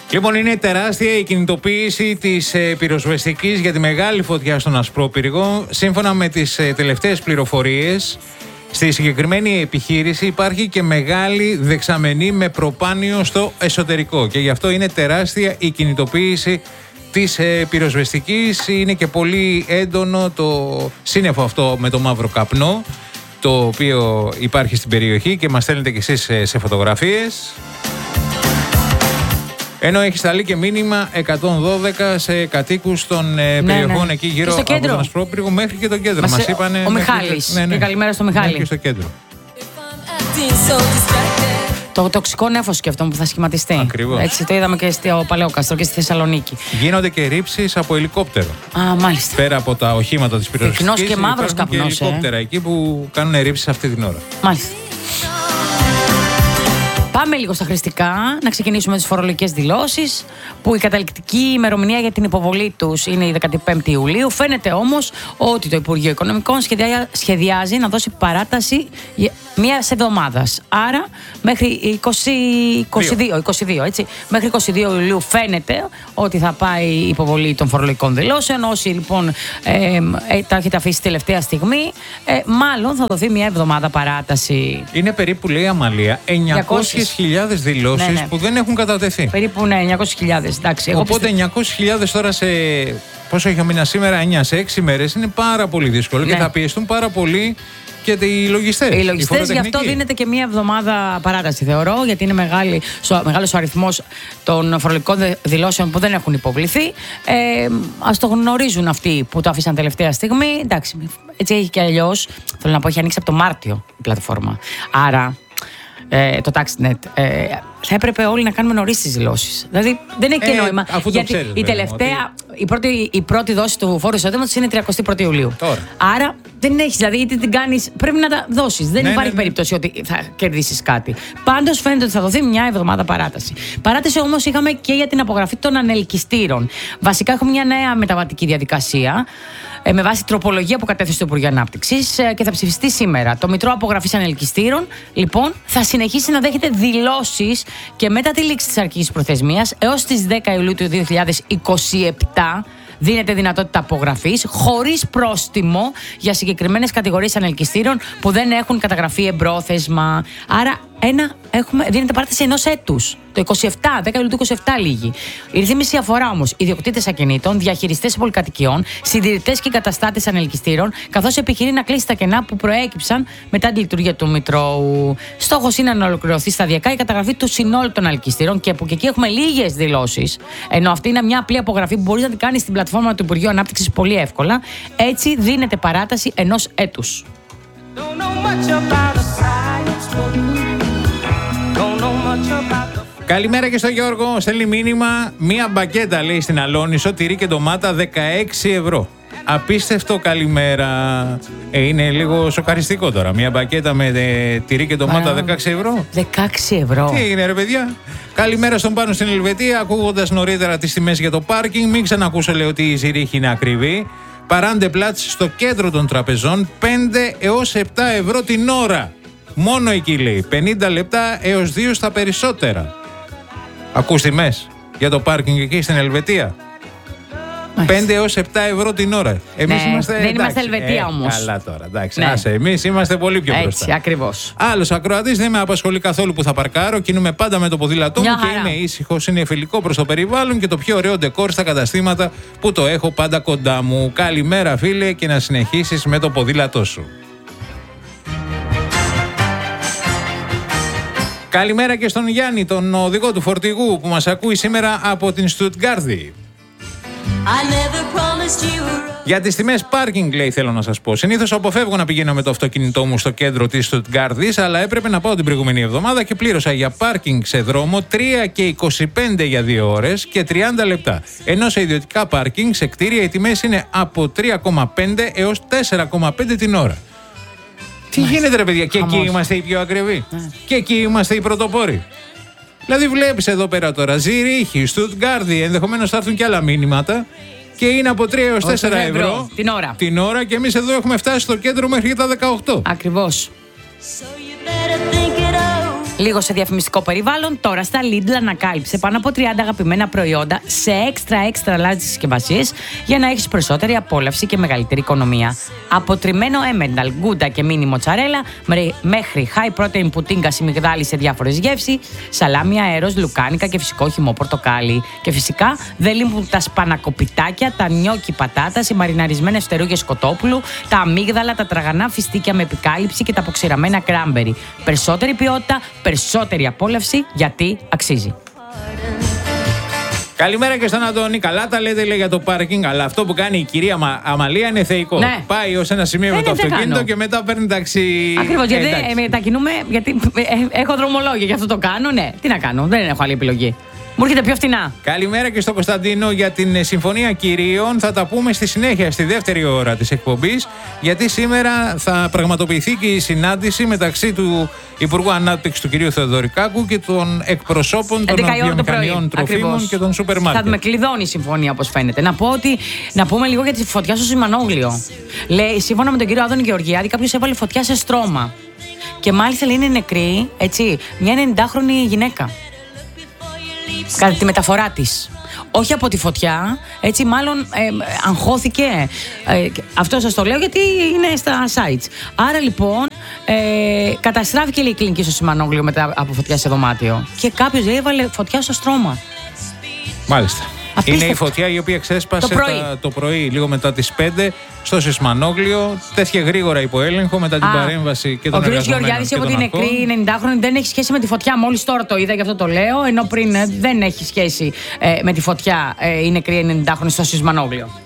Λοιπόν, είναι τεράστια η κινητοποίηση της πυροσβεστικής για τη μεγάλη φωτιά στον Ασπρόπυργο. Σύμφωνα με τις τελευταίες πληροφορίες, στη συγκεκριμένη επιχείρηση υπάρχει και μεγάλη δεξαμενή με προπάνιο στο εσωτερικό. Και γι' αυτό είναι τεράστια η κινητοποίηση της πυροσβεστικής. Είναι και πολύ έντονο το σύννεφο αυτό με το μαύρο καπνό, το οποίο υπάρχει στην περιοχή και μας στέλνετε κι εσείς σε φωτογραφίες. Ενώ έχει σταλεί και μήνυμα 112 σε κατοίκους των περιοχών εκεί γύρω από τον Ασπρόπυργο μέχρι και το κέντρο. Μας είπανε. Ο Μιχάλης. Και καλημέρα στο Μιχάλη. Μέχρι και στο κέντρο. Το τοξικό νέφος και αυτό που θα σχηματιστεί. Ακριβώς. Έτσι το είδαμε και στο Παλαιόκαστρο και στη Θεσσαλονίκη. Γίνονται και ρήψεις από ελικόπτερο. Α, μάλιστα. Πέρα από τα οχήματα της πυροσβεστικής. Πυκνός και μαύρος καπνός. Και ελικόπτερα εκεί που κάνουν ρήψεις αυτή την ώρα. Μάλιστα. Πάμε λίγο στα χρηστικά, να ξεκινήσουμε με τις φορολογικές δηλώσεις, που η καταληκτική ημερομηνία για την υποβολή τους είναι η 15η Ιουλίου. Φαίνεται όμως ότι το Υπουργείο Οικονομικών σχεδιάζει να δώσει παράταση μιας εβδομάδας. Άρα μέχρι 22, έτσι. Μέχρι 22 Ιουλίου φαίνεται ότι θα πάει η υποβολή των φορολογικών δηλώσεων. Όσοι λοιπόν τα έχετε αφήσει τελευταία στιγμή, μάλλον θα δοθεί μια εβδομάδα παράταση. Είναι περίπου, λέει Αμαλία, 900.000 δηλώσεις που δεν έχουν κατατεθεί. Περίπου, 900.000. Εντάξει, οπότε 900.000 τώρα σε. Πόσο έχει μήνα σήμερα, 9 σε 6 μέρες, είναι πάρα πολύ δύσκολο και θα πιεστούν πάρα πολύ και οι λογιστές. Οι λογιστές, γι' αυτό δίνεται και μία εβδομάδα παράταση, θεωρώ, γιατί είναι μεγάλος ο αριθμός των φορολογικών δηλώσεων που δεν έχουν υποβληθεί. Ας το γνωρίζουν αυτοί που το άφησαν τελευταία στιγμή. Εντάξει, έτσι έχει και αλλιώς. Θέλω να πω, έχει ανοίξει από το Μάρτιο η πλατφόρμα. Άρα. Το TaxNet. Θα έπρεπε όλοι να κάνουμε νωρίς τις δηλώσεις. Δηλαδή δεν έχει και νόημα. Αφού γιατί το ξέρεις, η τελευταία, η πρώτη δόση του φόρου εισοδήματος είναι 31η Ιουλίου. Τώρα. Άρα δεν έχεις, δηλαδή είτε την κάνεις, πρέπει να τα δώσεις. Δεν υπάρχει περίπτωση ότι θα κερδίσεις κάτι. Πάντως φαίνεται ότι θα δοθεί μια εβδομάδα παράταση. Παράταση όμως είχαμε και για την απογραφή των ανελκυστήρων. Βασικά έχουμε μια νέα μεταβατική διαδικασία. Με βάση τροπολογία που κατέθεσε το Υπουργείο Ανάπτυξης και θα ψηφιστεί σήμερα. Το Μητρό Απογραφής Ανελκυστήρων, λοιπόν, θα συνεχίσει να δέχεται δηλώσεις και μετά τη λήξη της αρχικής προθεσμίας έως τις 10 Ιουλίου του 2027. Δίνεται δυνατότητα απογραφής χωρίς πρόστιμο για συγκεκριμένες κατηγορίες ανελκυστήρων που δεν έχουν καταγραφεί εμπρόθεσμα. Άρα δίνεται παράταση ενός έτους. Το 27, 10 Ιουλίου του 27 λήγει. Η ρύθμιση αφορά όμως ιδιοκτήτες ακινήτων, διαχειριστές πολυκατοικιών, συντηρητές και εγκαταστάτες ανελκυστήρων, καθώς επιχειρεί να κλείσει τα κενά που προέκυψαν μετά τη λειτουργία του Μητρώου. Στόχος είναι να ολοκληρωθεί σταδιακά η καταγραφή του συνόλου των ανελκυστήρων και που και εκεί έχουμε λίγες δηλώσεις. Ενώ αυτή είναι μια απλή απογραφή που μπορείς να την κάνεις στην πλατφόρμα του Υπουργείου Ανάπτυξης πολύ εύκολα. Έτσι δίνεται παράταση ενός έτους. Καλημέρα και στο Γιώργο. Στέλνει μήνυμα. Μία μπακέτα, λέει, στην Αλόνισο, τυρί και ντομάτα 16 ευρώ. Απίστευτο, καλημέρα. Είναι λίγο σοκαριστικό τώρα. Μία μπακέτα με τυρί και ντομάτα 16 ευρώ. 16 ευρώ. Τι έγινε, ρε παιδιά. Καλημέρα στον Πάνο στην Ελβετία. Ακούγοντας νωρίτερα τις τιμές για το πάρκινγκ, μην ξανακούσω, λέει, ότι η Ζηρίχη είναι ακριβή. Παράντε πλάτς στο κέντρο των τραπεζών 5 έως 7 ευρώ την ώρα. Μόνο εκεί, λέει. 50 λεπτά έως 2 στα περισσότερα. Ακούς τιμές για το πάρκινγκ εκεί στην Ελβετία. 5 έως 7 ευρώ την ώρα. Εμείς είμαστε. Δεν είμαστε Ελβετία όμως. Καλά τώρα. Εντάξει. Άσε, εμείς είμαστε πολύ πιο μπροστά. Έτσι, ακριβώς. Άλλος ακροατής, δεν με απασχολεί καθόλου που θα παρκάρω. Κινούμε πάντα με το ποδήλατό μου και είμαι ήσυχος. Είναι φιλικό προς το περιβάλλον και το πιο ωραίο ντεκόρ στα καταστήματα που το έχω πάντα κοντά μου. Καλημέρα, φίλε, και να συνεχίσεις με το ποδήλατό σου. Καλημέρα και στον Γιάννη, τον οδηγό του φορτηγού που μας ακούει σήμερα από την Στουτγκάρδη. Για τις τιμές πάρκινγκ, λέει, θέλω να σας πω. Συνήθως αποφεύγω να πηγαίνω με το αυτοκίνητό μου στο κέντρο της Στουτγκάρδης, αλλά έπρεπε να πάω την προηγούμενη εβδομάδα και πλήρωσα για πάρκινγκ σε δρόμο 3 και 25 για 2 ώρες και 30 λεπτά. Ενώ σε ιδιωτικά πάρκινγκ σε κτίρια οι τιμές είναι από 3,5 έως 4,5 την ώρα. Τι γίνεται, ρε παιδιά, και εκεί είμαστε οι πιο ακριβοί. Και εκεί είμαστε οι πρωτοπόροι. Δηλαδή, βλέπεις εδώ πέρα τώρα, Ζηρίχη, Στουτγκάρδη, ενδεχομένως θα έρθουν και άλλα μήνυματα και είναι από 3 έως 4 ευρώ την ώρα και εμείς εδώ έχουμε φτάσει στο κέντρο μέχρι τα 18. Ακριβώς. Λίγο σε διαφημιστικό περιβάλλον, τώρα στα Lidl ανακάλυψε πάνω από 30 αγαπημένα προϊόντα σε extra large συσκευασίες για να έχεις περισσότερη απόλαυση και μεγαλύτερη οικονομία. Από τριμμένο Emmental, γκούντα και μίνι μοτσαρέλα μέχρι high protein πουτίνγκα σιμιγδάλι σε διάφορες γεύσεις, σαλάμι αέρος, λουκάνικα και φυσικό χυμό πορτοκάλι. Και φυσικά δεν λείπουν τα σπανακοπιτάκια, τα νιόκι πατάτας, οι μαριναρισμένες φτερούγες κοτόπουλου, τα αμύγδαλα, τα τραγανά φιστίκια με επικάλυψη και τα αποξηραμένα κράμπερι. Περισσότερη ποιότητα, περισσότερη απόλαυση, γιατί αξίζει. Καλημέρα και στον Αντώνη. Καλά τα λέτε, λέει, για το πάρκινγκ, αλλά αυτό που κάνει η κυρία Αμαλία είναι θεϊκό. Ναι. Πάει ως ένα σημείο με το αυτοκίνητο και μετά παίρνει ταξί. Ακριβώς, γιατί μετακινούμε, γιατί έχω δρομολόγια, γι' αυτό το κάνω. Ναι, τι να κάνω, δεν έχω άλλη επιλογή. Μου έρχεται πιο φθηνά. Καλημέρα και στον Κωνσταντίνο για την Συμφωνία Κυρίων. Θα τα πούμε στη συνέχεια, στη δεύτερη ώρα της εκπομπής, γιατί σήμερα θα πραγματοποιηθεί και η συνάντηση μεταξύ του Υπουργού Ανάπτυξης του κ. Θεοδωρικάκου και των εκπροσώπων των βιομηχανιών τροφίμων και των σούπερ μάρκετ. Θα με κλειδώνει η συμφωνία, όπως φαίνεται. Να πούμε λίγο για τη φωτιά στο Σιμανόγλιο. Λέει, σύμφωνα με τον κύριο Άδωνη Γεωργιάδη, κάποιος έβαλε φωτιά σε στρώμα. Και μάλιστα λέει είναι νεκρή, έτσι, μια 90χρονη γυναίκα. Κατά τη μεταφορά της. Όχι από τη φωτιά, έτσι μάλλον αγχώθηκε. Αυτό σας το λέω γιατί είναι στα sites. Άρα λοιπόν καταστράφηκε η κλινική στο Σιμανόγλιο μετά από φωτιά σε δωμάτιο. Και κάποιος λέει έβαλε φωτιά στο στρώμα. Μάλιστα. Απίστευτο. Είναι η φωτιά η οποία ξέσπασε το πρωί, λίγο μετά τις 5, στο Σιμανόγλιο. Τέθηκε γρήγορα υπό έλεγχο μετά την παρέμβαση και των εργαζομένων. Ο κ. Γεωργιάδης είπε ότι η νεκρή 90χρονη δεν έχει σχέση με τη φωτιά. Μόλις τώρα το είδα, γι' αυτό το λέω. Ενώ πριν δεν έχει σχέση με τη φωτιά η νεκρή 90χρονη στο Σιμανόγλιο.